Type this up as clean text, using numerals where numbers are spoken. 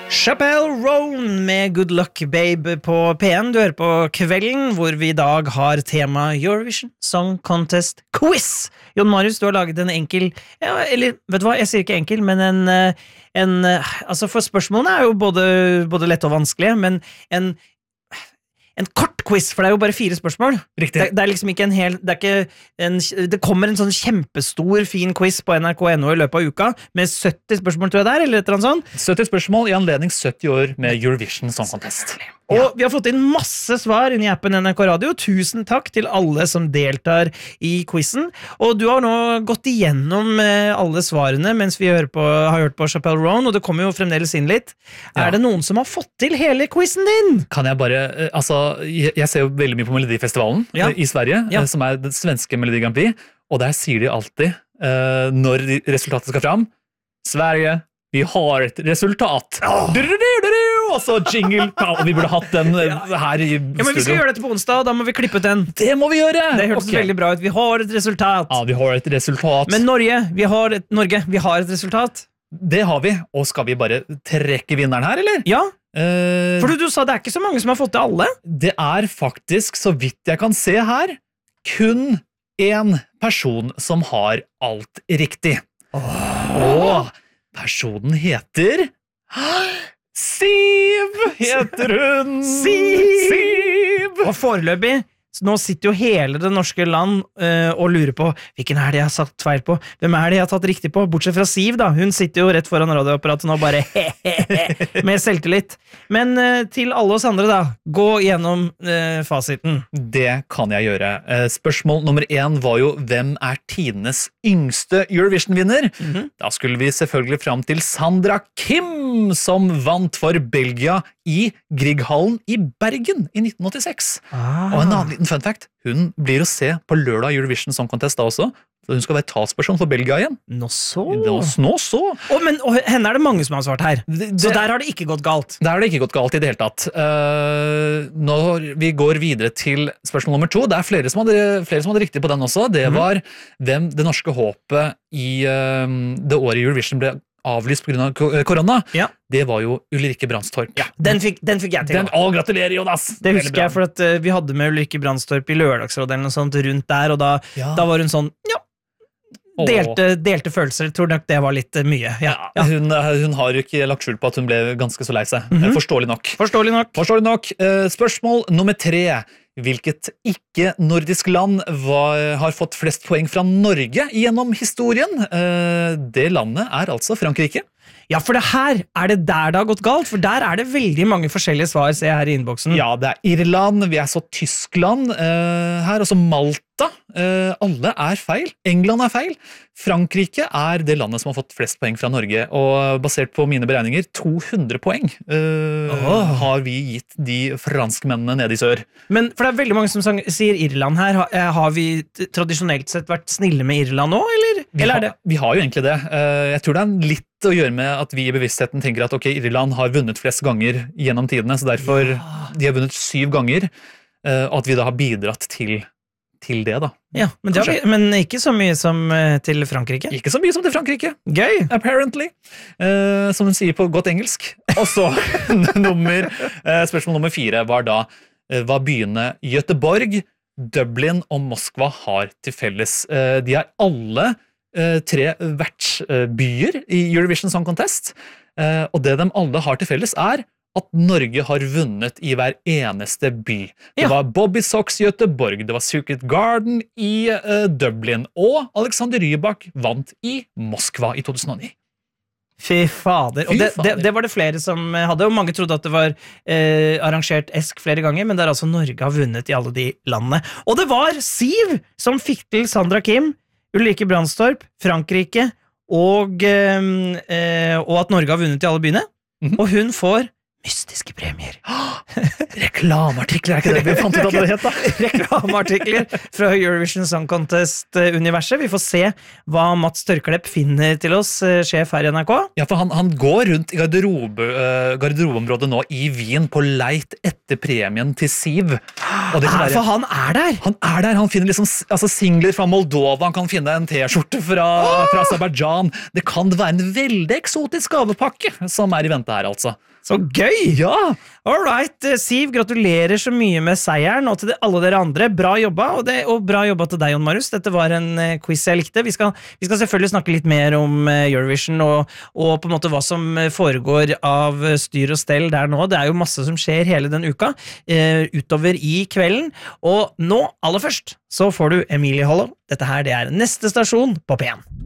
Chappelle Roan med Good Luck Babe på P1. Du hører på Kvelden, hvor vi I dag har tema Eurovision Song Contest Quiz. Jon Marius, du har laget en enkel, eller vet du hva, jeg sier ikke enkel, men altså for spørsmålene jo både lett og vanskelige, men en kort quiz, for det jo bare 4 spørsmål. Riktig. Det liksom ikke en hel, det kommer en sånn kjempestor, fin quiz på NRK.no I løpet av uka, med 70 spørsmål, tror jeg der, eller et eller annet sånt. 70 spørsmål I anledning 70 år med Eurovision Song Contest. Og vi har fått inn masse svar inn I appen NRK Radio. Tusen takk til alle som deltar I quizen. Og du har nå gått igjennom alle svarene mens vi har hørt på Chappelle Roan, og det kommer jo fremdeles inn litt. Det noen som har fått til hele quizen din? Kan jeg bare, jeg ser jo veldig mye på Melodifestivalen I Sverige, som det svenske Melodi Grand Prix, og der sier de alltid, når resultatet skal fram, Sverige, vi har et resultat. Og så jingle, og vi burde hatt den her I studio. Men vi skal gjøre dette på onsdag, og da må vi klippe ut den. Det må vi gjøre! Det hørtes veldig bra ut. Vi har et resultat. Ja, vi har et resultat. Men Norge, vi har et resultat. Det har vi, og skal vi bare trekke vinneren her, eller? Ja, for du sa det ikke så mange som har fått til alle. Det faktisk, så vidt jeg kan se her, kun en person som har alt riktig. Og personen heter... Siv heter hun! Siv! Og foreløpig, nå sitter jo hele det norske land og lurer på hvilken det jeg har sagt feil på, hvem det jeg har tatt riktig på, bortsett fra Siv da, hun sitter jo rett foran radioapparatet nå bare med selvtillit. Men til alle oss andre da, gå gjennom fasiten. Det kan jeg gjøre. Spørsmål nummer 1 var jo, hvem tidenes yngste Eurovision-vinner? Da skulle vi selvfølgelig fram til Sandra Kim, som vant for Belgia I Grieghallen I Bergen I 1986. Og en annen liten fun fact, hun blir å se på lørdag Eurovision Song Contest da også, så hun skal være talsperson for Belgia igjen. Nå så. Men henne det mange som har svart her, så der har det ikke gått galt. Der har det ikke gått galt I det hele tatt. Når vi går videre til spørsmål nummer 2, det flere som hadde riktig på den også, det var hvem det norske håpet I det året Eurovision ble avlyst på grunn av korona, det var jo Ulrikke Brandstorp. Ja, den fikk jeg til. Gratulerer, Jonas! Det husker jeg, for at vi hadde med Ulrikke Brandstorp I Lørdagsrådet eller noe sånt rundt der, og da var hun sånn, delte følelser, tror nok det var litt mye. Hun har jo ikke lagt skjul på at hun ble ganske så lei seg. Forståelig nok. Spørsmål nummer 3. Hvilket ikke-nordisk land har fått flest poeng fra Norge gjennom historien? Det landet altså Frankrike. Ja, for det her det der det har gått galt, for der det veldig mange forskjellige svar, ser jeg her I innboksen. Ja, det Irland, vi så Tyskland her, også Malta. Alle feil. England feil. Frankrike det landet som har fått flest poeng fra Norge, og basert på mine beregninger, 200 poeng har vi gitt de franskmennene nede I sør. Men for det veldig mange som sier Irland her, har vi tradisjonelt sett vært snille med Irland nå, eller? Vi har jo egentlig det. Jeg tror det litt å gjøre med at vi I bevisstheten tenker at ok, Irland har vunnet flest ganger gjennom tidene, så derfor de har vunnet 7 ganger, og at vi da har bidratt til det da. Ja, men ikke så mye som til Frankrike. Ikke så mye som til Frankrike. Gøy! Apparently. Som hun sier på godt engelsk. Og så spørsmål nummer 4 var da hva byene Göteborg, Dublin og Moskva har til felles. De alle 3 vertsbyer I Eurovision Song Contest, og det de alle har til felles at Norge har vunnet I hver eneste by. Det var Bobby Sox I Göteborg, det var Circuit Garden I Dublin, og Alexander Rybak vant I Moskva I 2009. Fy fader. Og det var det flere som hadde, og mange trodde at det var arrangert ESK flere ganger, men det altså Norge har vunnet I alle de landene. Og det var Siv som fikk til Sandra Kim, Ulrikke Brandstorp, Frankrike, og at Norge har vunnet I alle byene. Og hun får mystiske premier. Reklameartikler, er ikke det vi fant ut at det het, da? Reklameartikler fra Eurovision Song Contest-universet. Vi får se hva Mats Tørklepp finner til oss, sjef her i NRK. Ja, for han går rundt i garderobeområdet nå i Wien på leit etter premien til Siv. Og det kan være, For han er der! Han finner liksom singler fra Moldova, han kan finne en t-skjorte fra Aserbajdsjan. Det kan være en veldig eksotisk gavepakke som er i vente her, altså. Så gøy! Ja! All right, Siv, gratulerer så mye med seieren, og til alle dere andre, bra jobba, og bra jobba til deg, Jon Marius. Dette var en quiz jeg likte. Vi skal selvfølgelig snakke litt mer om Eurovision, og på en måte hva som foregår av styr og stell der nå. Det er jo masse som skjer hele den uka, utover i kvelden, og nå, aller først, så får du Emilie Hollow. Dette her, det er neste stasjon på P1.